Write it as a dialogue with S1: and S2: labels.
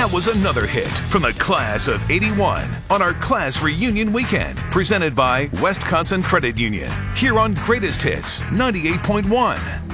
S1: That was another hit from the class of '81 on our class reunion weekend, presented by Wisconsin Credit Union, here on Greatest Hits 98.1.